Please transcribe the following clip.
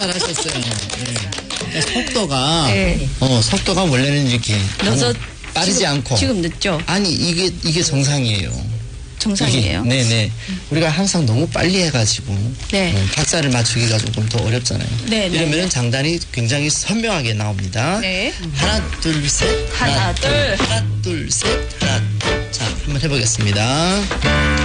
잘하셨어요. 네. 속도가 네. 속도가 원래는 이렇게 넣어서 빠르지 않고 지금 늦죠? 아니 이게 정상이에요. 정상이에요. 네네. 우리가 항상 너무 빨리 해가지고 네. 박자를 맞추기가 조금 더 어렵잖아요. 네, 네. 이러면 장단이 굉장히 선명하게 나옵니다. 네. 하나 둘 셋 하나, 둘. 하나 둘 셋 하나 둘. 자 한번 해보겠습니다.